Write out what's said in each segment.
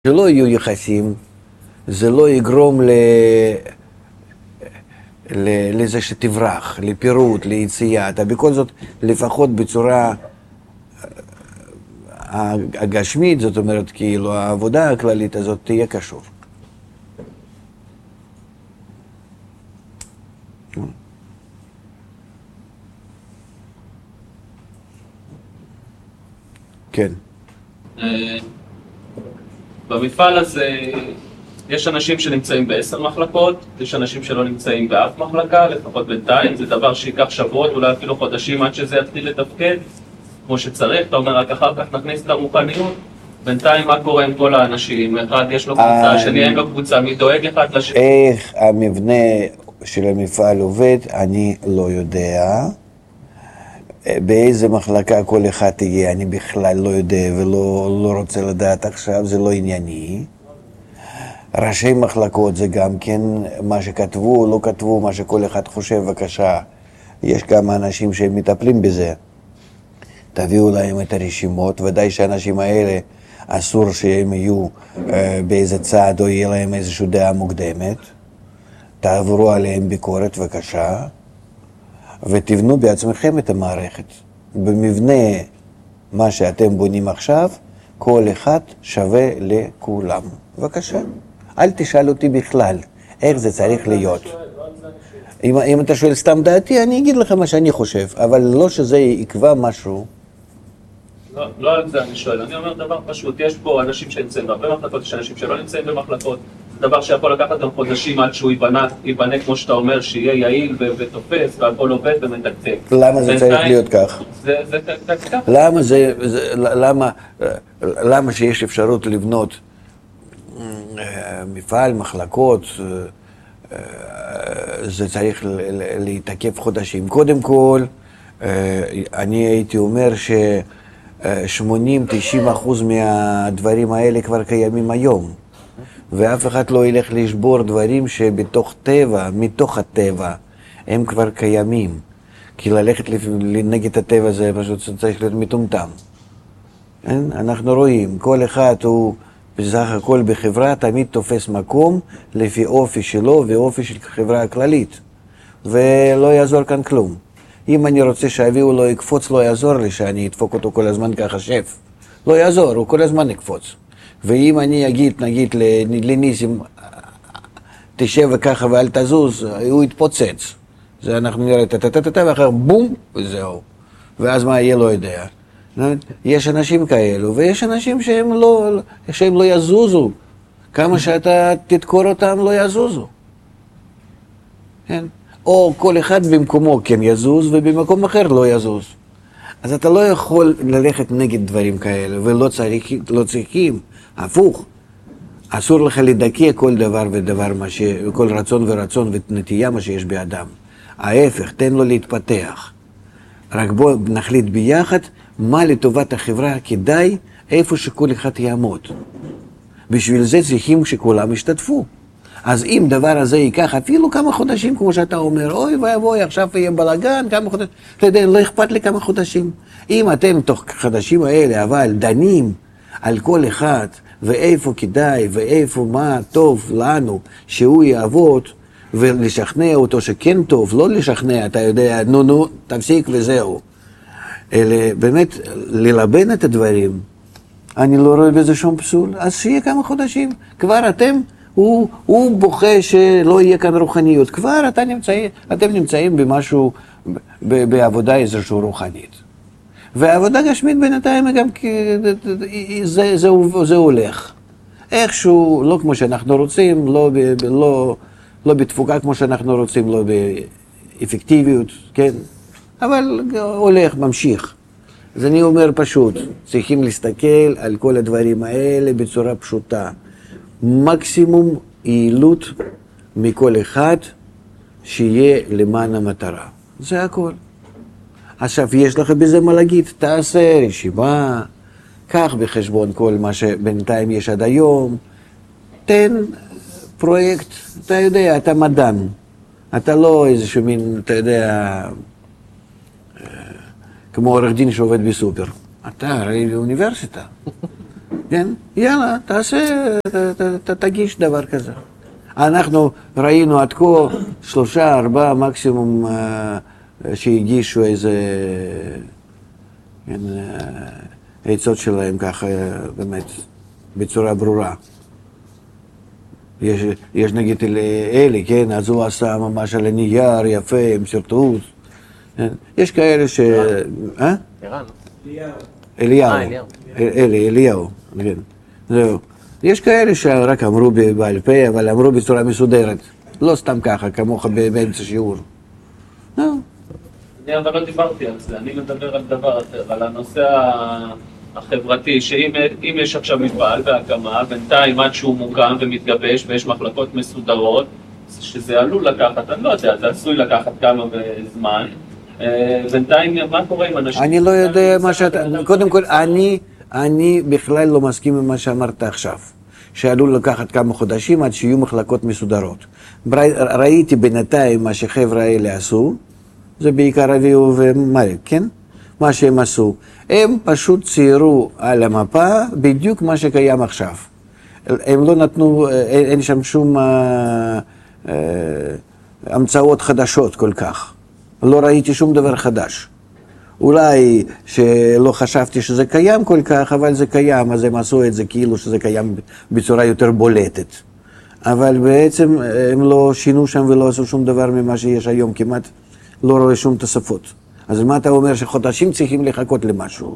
שלא יהיו יחסים, זה לא יגרום לזה שתברח, לפירוט, ליציאה. אתה בכל זאת, לפחות בצורה הגשמית, זאת אומרת, כאילו העבודה הכללית הזאת תהיה קשור. כן. במפעל הזה יש אנשים שנמצאים ב10 מחלקות, יש אנשים שלא נמצאים באף מחלקה, לפחות בינתיים, זה דבר שיקח שבועות, אולי אפילו חודשים עד שזה יתחיל לתפקד כמו שצריך. אתה אומר, רק אחר כך נכניס את הרוחניות. בינתיים מה קורה עם כל האנשים? אחד יש לו קבוצה, השני אין לו קבוצה, מי דואג אחד לשני? איך המבנה של המפעל עובד, אני לא יודע. באיזה מחלקה כל אחד תהיה, אני בכלל לא יודע ולא רוצה לדעת עכשיו, זה לא ענייני. ראשי מחלקות זה גם כן מה שכתבו או לא כתבו, מה שכל אחד חושב, בבקשה. יש כמה אנשים שהם מטפלים בזה. תביאו להם את הרשימות, ודאי שהאנשים האלה אסור שהם יהיו באיזה צעד או יהיה להם איזושהי דעה מוקדמת. תעברו עליהם ביקורת, בבקשה. ותבנו בעצמכם את המערכת. במבנה מה שאתם בונים עכשיו, כל אחד שווה לכולם. בבקשה. אל תשאל אותי בכלל איך זה צריך להיות. אם אתה שואל סתם דעתי, אני אגיד לך מה שאני חושב, אבל לא שזה יקבע משהו. לא על זה אני שואל, אני אומר דבר פשוט, יש פה אנשים שנמצאים בהרבה מחלקות, יש אנשים שלא נמצאים במחלקות, זה דבר שיכול לקחת גם חודשים עד שהוא ייבנה כמו שאתה אומר, שיהיה יעיל ותופס והכל עובד ומתקתק. למה זה צריך להיות כך? זה כך. למה שיש אפשרות לבנות מפעל, מחלקות, זה צריך להתעכב חודשים. קודם כל, אני הייתי אומר ש80-90% מהדברים האלה כבר קיימים היום. ואף אחד לא ילך לשבור דברים שבתוך טבע, מתוך הטבע, הם כבר קיימים. כי ללכת נגד הטבע זה פשוט צריך להיות מטומטם. אנחנו רואים, כל אחד הוא בסך הכל בחברה תמיד תופס מקום לפי אופי שלו ואופי של חברה הכללית. ולא יעזור כאן כלום. אם אני רוצה שאביהו לא יקפוץ, לא יעזור לי שאני אדפוק אותו כל הזמן ככה שף. לא יעזור, הוא כל הזמן יקפוץ. ואם אני אגיד, נגיד לניסים, תשב וככה ואל תזוז, הוא יתפוצץ. זה אנחנו נראה טטטטטטט, ואחר בום, וזהו. ואז מה יהיה לא יודע. יש אנשים כאלו, ויש אנשים שהם לא יזוזו. כמה שאתה תדקור אותם, לא יזוזו. כן? או כל אחד במקומו כן יזוז, ובמקום אחר לא יזוז. אז אתה לא יכול ללכת נגד דברים כאלה, ולא צריכים. הפוך, אסור לך לדכא כל דבר ודבר, כל רצון ורצון ונטייה מה שיש באדם. ההפך, תן לו להתפתח. רק בוא נחליט ביחד מה לטובת החברה כדאי, איפה שכל אחד יעמוד. בשביל זה צריכים שכולם ישתתפו. אז אם דבר הזה ייקח אפילו כמה חודשים, כמו שאתה אומר, אוי ואבוי, עכשיו יהיה בלגן, כמה חודשים, אתה יודע, לא אכפת לי כמה חודשים. אם אתם תוך חודשים האלה, אבל דנים על כל אחד, ואיפה כדאי, ואיפה מה טוב לנו, שהוא יעבוד, ולשכנע אותו שכן טוב, לא לשכנע, אתה יודע, נו, תפסיק וזהו. אלא באמת, ללבן את הדברים, אני לא רואה בזה שום פסול, אז שיהיה כמה חודשים. כבר הוא בוכה שלא יהיה כאן רוחניות. כבר אתם נמצאים במשהו, בעבודה איזושהי רוחנית. והעבודה גשמית בינתיים גם זה הולך. איכשהו, לא כמו שאנחנו רוצים, לא בתפוקה כמו שאנחנו רוצים, לא באפקטיביות, כן? אבל הולך, ממשיך. אז אני אומר פשוט, צריכים להסתכל על כל הדברים האלה בצורה פשוטה. מקסימום יעילות מכל אחד שיהיה למען המטרה. זה הכל. עכשיו יש לך בזה מה להגיד, תעשה רשימה, קח בחשבון כל מה שבינתיים יש עד היום, תן פרויקט, אתה יודע, אתה מדען, אתה לא איזשהו מין, אתה יודע, כמו עורך דין שעובד בסופר, אתה הרי באוניברסיטה. כן? יאללה, תגיש דבר כזה. אנחנו ראינו עד כה 3-4 מקסימום שהגישו איזה עצות שלהם ככה באמת בצורה ברורה. יש נגיד אלי, כן? אז הוא עשה ממש על הנייר יפה עם סרטוט. יש כאלה ש... ערן. אליהו, כן. זהו. יש כאלה שרק אמרו בעל פה, אבל אמרו בצורה מסודרת. לא סתם ככה, כמוך באמצע שיעור. אני אבל לא דיברתי על זה, אני מדבר על דבר אחר, על הנושא החברתי, שאם יש עכשיו מפעל בהקמה, בינתיים עד שהוא מוקם ומתגבש ויש מחלקות מסודרות, שזה עלול לקחת, אני לא יודע, זה עשוי לקחת כמה זמן, בינתיים מה קורה עם אנשים? אני לא יודע מה שאתה, קודם כל, אני בכלל לא מסכים עם מה שאמרת עכשיו, שעלול לקחת כמה חודשים עד שיהיו מחלקות מסודרות. ראיתי בינתיים מה שחבר'ה האלה עשו, זה בעיקר אביהו ומריק, כן? מה שהם עשו. הם פשוט ציירו על המפה בדיוק מה שקיים עכשיו. הם לא נתנו, אין שם שום המצאות חדשות כל כך. לא ראיתי שום דבר חדש. אולי שלא חשבתי שזה קיים כל כך, אבל זה קיים, אז הם עשו את זה כאילו שזה קיים בצורה יותר בולטת. אבל בעצם הם לא שינו שם ולא עשו שום דבר ממה שיש היום, כמעט לא רואה שום תוספות. אז מה אתה אומר, שחודשים צריכים לחכות למשהו?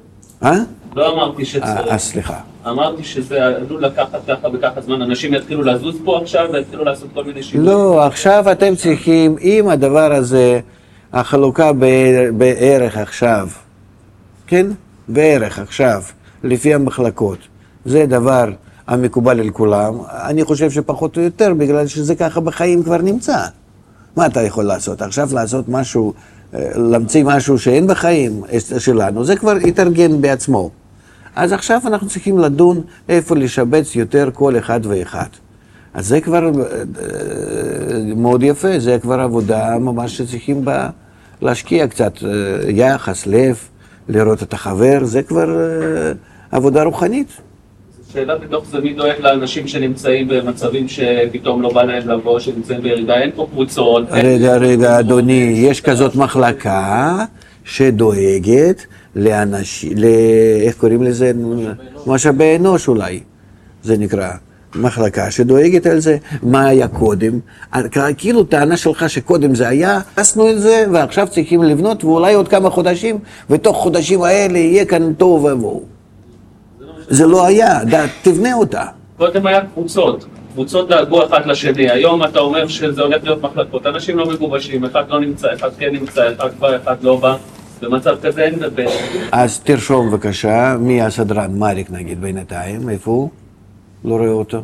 לא אמרתי שצריך. סליחה. אמרתי שזה עלול לקחת ככה וככה זמן, אנשים יתחילו לזוז פה עכשיו ויתחילו לעשות כל מיני שינויים. לא, עכשיו אתם צריכים, אם הדבר הזה, החלוקה בערך עכשיו, כן? בערך עכשיו, לפי המחלקות, זה דבר המקובל על כולם. אני חושב שפחות או יותר, בגלל שזה ככה בחיים כבר נמצא. מה אתה יכול לעשות? עכשיו לעשות משהו, להמציא משהו שאין בחיים שלנו, זה כבר יתרגם בעצמו. אז עכשיו אנחנו צריכים לדון איפה לשבץ יותר כל אחד ואחד. אז זה כבר מאוד יפה, זה כבר עבודה ממש שצריכים בה להשקיע קצת יחס, לב, לראות את החבר, זה כבר עבודה רוחנית. שאלה בתוך זה, מי דואג לאנשים שנמצאים במצבים שפתאום לא בא להם לבוא, שנמצאים בירידה, אין פה קבוצות. רגע, אדוני, יש כזאת מחלקה שדואגת לאנשים, איך קוראים לזה? משאבי אנוש אולי, זה נקרא. מחלקה שדואגת על זה, מה היה קודם, כאילו טענה שלך שקודם זה היה, עשינו את זה ועכשיו צריכים לבנות ואולי עוד כמה חודשים, ותוך חודשים האלה יהיה כאן טוב ובואו. זה לא היה, תבנה אותה. קודם היה קבוצות דאגו אחת לשני, היום אתה אומר שזה הולך להיות מחלקות, אנשים לא מגובשים, אחד לא נמצא, אחד כן נמצא, אחד בא, אחד לא בא, במצב כזה אין דבר. אז תרשום בבקשה, מי הסדרן, מריק נגיד בינתיים, איפה הוא? לא רואה אותו?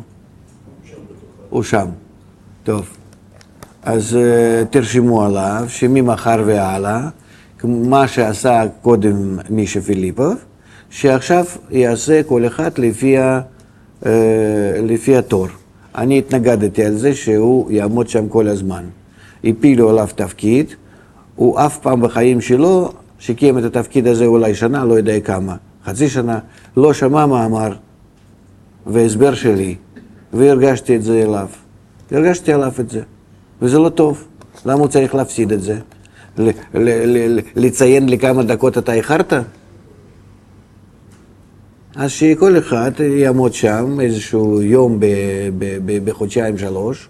הוא שם. טוב. אז תרשמו עליו שממחר והלאה, מה שעשה קודם מישה פיליפוב, שעכשיו יעשה כל אחד לפי התור. אני התנגדתי על זה שהוא יעמוד שם כל הזמן. הפילו עליו תפקיד, הוא אף פעם בחיים שלו, שקיים את התפקיד הזה אולי שנה, לא יודע כמה, חצי שנה, לא שמע מאמר והסבר שלי, והרגשתי את זה אליו. הרגשתי עליו את זה, וזה לא טוב. למה הוא צריך להפסיד את זה? לציין לי כמה דקות אתה איחרת? אז שכל אחד יעמוד שם איזשהו יום בחודשיים 3,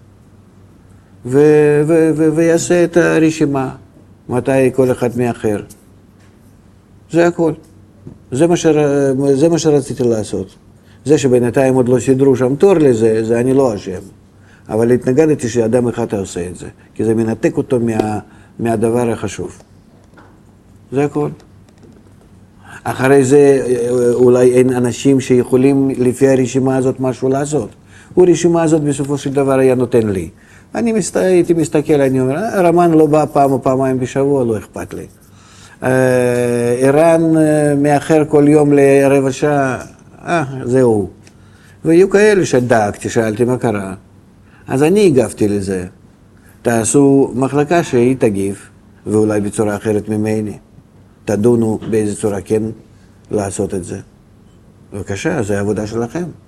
ויעשה את הרשימה, מתי כל אחד מאחר. זה הכל. זה מה שרציתי לעשות. זה שבינתיים עוד לא סידרו שם תור לזה, זה אני לא אשם. אבל התנגדתי שאדם אחד עושה את זה, כי זה מנתק אותו מהדבר החשוב. זה הכל. אחרי זה אולי אין אנשים שיכולים לפי הרשימה הזאת משהו לעשות. הרשימה הזאת בסופו של דבר היה נותן לי. אני הייתי מסתכל, אני אומר, רמן לא בא פעם או פעמיים בשבוע, לא אכפת לי. ערן מאחר כל יום לרבע שעה, זהו. והיו כאלה שדאגתי, שאלתי מה קרה. אז אני הגבתי לזה. תעשו מחלקה שהיא תגיב, ואולי בצורה אחרת ממני. תדונו באיזה צורה כן לעשות את זה. בבקשה, זה העבודה שלכם.